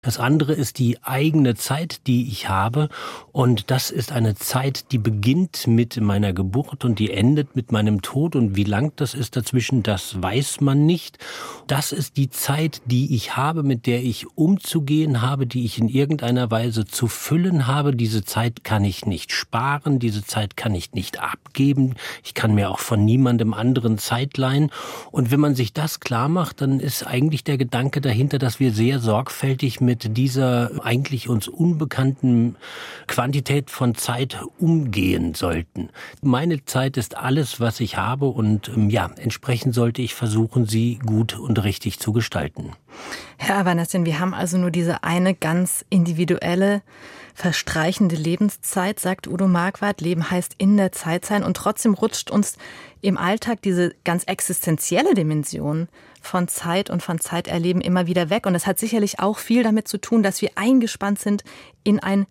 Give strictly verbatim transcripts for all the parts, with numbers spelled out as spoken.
Das andere ist die eigene Zeit, die ich habe. Und das ist eine Zeit, die beginnt mit meiner Geburt und die endet mit meinem Tod. Und wie lang das ist dazwischen, das weiß man nicht. Das ist die Zeit, die ich habe, mit der ich umzugehen habe, die ich in irgendeiner Weise zu füllen habe. Diese Zeit kann ich nicht sparen, diese Zeit kann ich nicht abgeben. Ich kann mir auch von niemandem anderen Zeit leihen. Und wenn man sich das klar macht, dann ist eigentlich der Gedanke dahinter, dass wir sehr sorgfältig mit mit dieser eigentlich uns unbekannten Quantität von Zeit umgehen sollten. Meine Zeit ist alles, was ich habe und ja, entsprechend sollte ich versuchen, sie gut und richtig zu gestalten. Herr Avanessian, wir haben also nur diese eine ganz individuelle, verstreichende Lebenszeit, sagt Udo Marquardt. Leben heißt in der Zeit sein und trotzdem rutscht uns im Alltag diese ganz existenzielle Dimension von Zeit und von Zeiterleben immer wieder weg. Und das hat sicherlich auch viel damit zu tun, dass wir eingespannt sind in ein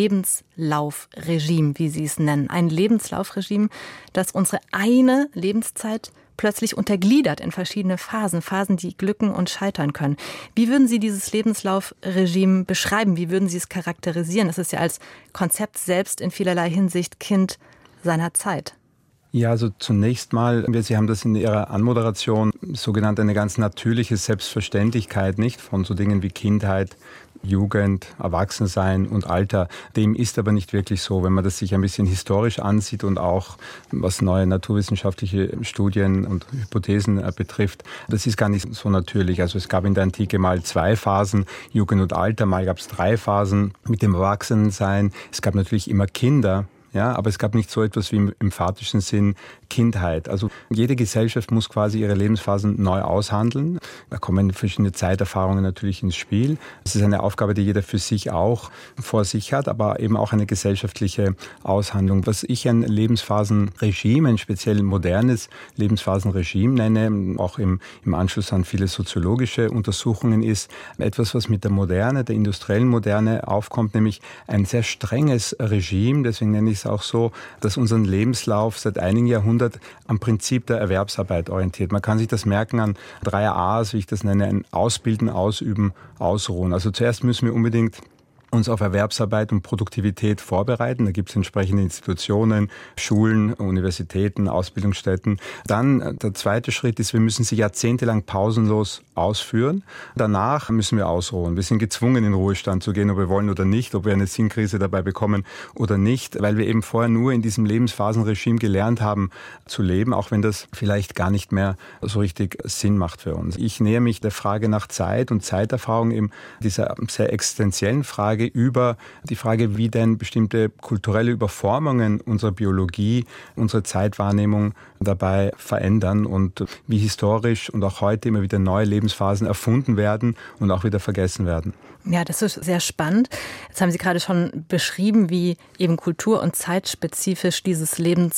Lebenslaufregime, wie Sie es nennen. Ein Lebenslaufregime, das unsere eine Lebenszeit plötzlich untergliedert in verschiedene Phasen, Phasen, die glücken und scheitern können. Wie würden Sie dieses Lebenslaufregime beschreiben? Wie würden Sie es charakterisieren? Das ist ja als Konzept selbst in vielerlei Hinsicht Kind seiner Zeit. Ja, also zunächst mal, Sie haben das in Ihrer Anmoderation so genannt, eine ganz natürliche Selbstverständlichkeit, nicht? Von so Dingen wie Kindheit, Jugend, Erwachsensein und Alter. Dem ist aber nicht wirklich so, wenn man das sich ein bisschen historisch ansieht und auch was neue naturwissenschaftliche Studien und Hypothesen betrifft. Das ist gar nicht so natürlich. Also es gab in der Antike mal zwei Phasen, Jugend und Alter, mal gab es drei Phasen mit dem Erwachsenensein. Es gab natürlich immer Kinder. Ja, aber es gab nicht so etwas wie im emphatischen Sinn Kindheit. Also jede Gesellschaft muss quasi ihre Lebensphasen neu aushandeln. Da kommen verschiedene Zeiterfahrungen natürlich ins Spiel. Das ist eine Aufgabe, die jeder für sich auch vor sich hat, aber eben auch eine gesellschaftliche Aushandlung. Was ich ein Lebensphasenregime, ein speziell modernes Lebensphasenregime nenne, auch im, im Anschluss an viele soziologische Untersuchungen, ist etwas, was mit der Moderne, der industriellen Moderne aufkommt, nämlich ein sehr strenges Regime. Deswegen nenne ich es auch so, dass unseren Lebenslauf seit einigen Jahrhunderten am Prinzip der Erwerbsarbeit orientiert. Man kann sich das merken an drei A's, wie ich das nenne, ein Ausbilden, Ausüben, Ausruhen. Also zuerst müssen wir unbedingt uns auf Erwerbsarbeit und Produktivität vorbereiten. Da gibt es entsprechende Institutionen, Schulen, Universitäten, Ausbildungsstätten. Dann der zweite Schritt ist, wir müssen sie jahrzehntelang pausenlos ausführen. Danach müssen wir ausruhen. Wir sind gezwungen, in Ruhestand zu gehen, ob wir wollen oder nicht, ob wir eine Sinnkrise dabei bekommen oder nicht, weil wir eben vorher nur in diesem Lebensphasenregime gelernt haben zu leben, auch wenn das vielleicht gar nicht mehr so richtig Sinn macht für uns. Ich nähere mich der Frage nach Zeit und Zeiterfahrung, eben dieser sehr existenziellen Frage, über die Frage, wie denn bestimmte kulturelle Überformungen unserer Biologie, unsere Zeitwahrnehmung dabei verändern und wie historisch und auch heute immer wieder neue Lebensphasen erfunden werden und auch wieder vergessen werden. Ja, das ist sehr spannend. Jetzt haben Sie gerade schon beschrieben, wie eben kultur- und zeitspezifisch dieses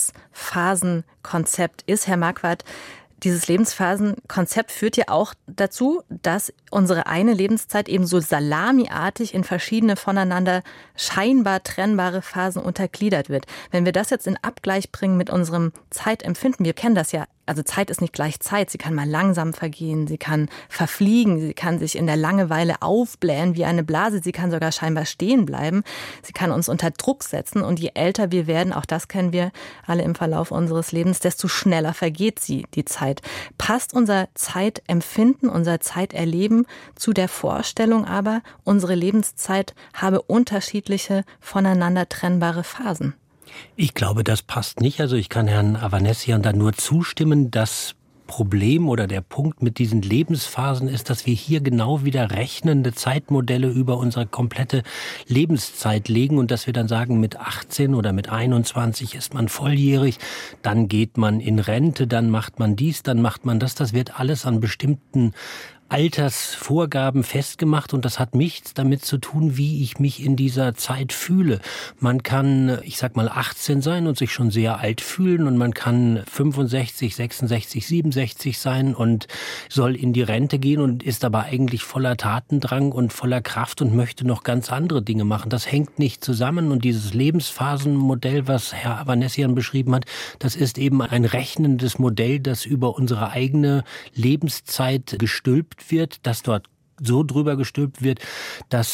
Lebensphasenkonzept ist. Herr Marquardt, dieses Lebensphasenkonzept führt ja auch dazu, dass unsere eine Lebenszeit eben so salamiartig in verschiedene voneinander scheinbar trennbare Phasen untergliedert wird. Wenn wir das jetzt in Abgleich bringen mit unserem Zeitempfinden, wir kennen das ja, also Zeit ist nicht gleich Zeit, sie kann mal langsam vergehen, sie kann verfliegen, sie kann sich in der Langeweile aufblähen wie eine Blase, sie kann sogar scheinbar stehen bleiben, sie kann uns unter Druck setzen und je älter wir werden, auch das kennen wir alle im Verlauf unseres Lebens, desto schneller vergeht sie, die Zeit. Passt unser Zeitempfinden, unser Zeiterleben zu der Vorstellung aber, unsere Lebenszeit habe unterschiedliche, voneinander trennbare Phasen? Ich glaube, das passt nicht. Also ich kann Herrn Avanessian da nur zustimmen, dass Problem oder der Punkt mit diesen Lebensphasen ist, dass wir hier genau wieder rechnende Zeitmodelle über unsere komplette Lebenszeit legen und dass wir dann sagen, mit achtzehn oder mit einundzwanzig ist man volljährig, dann geht man in Rente, dann macht man dies, dann macht man das. Das wird alles an bestimmten Altersvorgaben festgemacht und das hat nichts damit zu tun, wie ich mich in dieser Zeit fühle. Man kann, ich sag mal, achtzehn sein und sich schon sehr alt fühlen und man kann fünfundsechzig, sechsundsechzig, siebenundsechzig sein und soll in die Rente gehen und ist aber eigentlich voller Tatendrang und voller Kraft und möchte noch ganz andere Dinge machen. Das hängt nicht zusammen und dieses Lebensphasenmodell, was Herr Avanessian beschrieben hat, das ist eben ein rechnendes Modell, das über unsere eigene Lebenszeit gestülpt wird, dass dort so drüber gestülpt wird, dass